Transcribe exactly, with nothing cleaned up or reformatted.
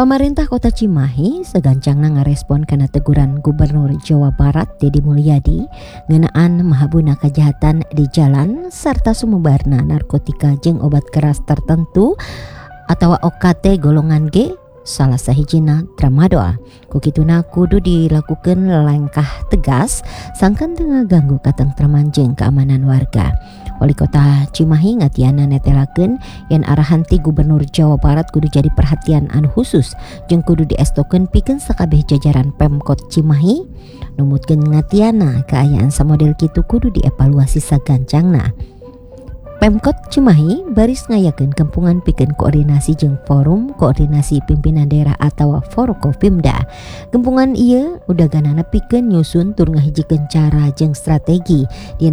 Pemerintah Kota Cimahi segancangna ngarespon kana teguran Gubernur Jawa Barat Deddy Mulyadi ngeunaan mahabuna kajahatan di jalan sarta sumebarna narkotika jeung obat keras tertentu atawa O K T golongan G salah sahijina tramadol. Kukituna kudu dilakukan langkah tegas sangkan teu ngaganggu katentraman jeung keamanan warga. Wali Kota Cimahi ngatiana netelakeun yen arahan ti Gubernur Jawa Barat kudu jadi perhatian anu khusus jeung kudu diestokeun pikeun sakabeh jajaran Pemkot Cimahi. Numutkeun ngatiana kaayaan samodel kitu kudu dievaluasi sagancangna. Pemkot Cimahi baris ngayakeun kempungan pikeun koordinasi jeung forum koordinasi pimpinan daerah atawa Forkopimda. Kempungan ieu udah ganana pikeun nyusun tur ngahijikeun cara jeung strategi di